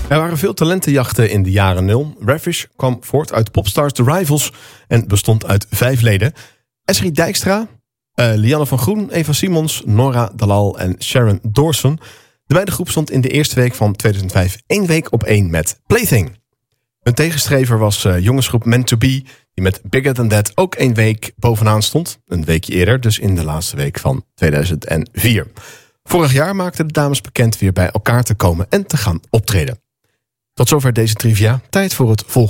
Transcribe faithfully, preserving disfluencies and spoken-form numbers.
Er waren veel talentenjachten in de jaren nul. Ravish kwam voort uit Popstars The Rivals en bestond uit vijf leden. Esri Dijkstra, uh, Lianne van Groen, Eva Simons, Nora Dalal en Sharon Dawson. De meidengroep stond in de eerste week van tweeduizend vijf één week op één met Plaything. Een tegenstrever was uh, jongensgroep Meant to Be, die met Bigger Than That ook één week bovenaan stond. Een weekje eerder, dus in de laatste week van tweeduizend vier. Vorig jaar maakten de dames bekend weer bij elkaar te komen en te gaan optreden. Tot zover deze trivia. Tijd voor het volgende.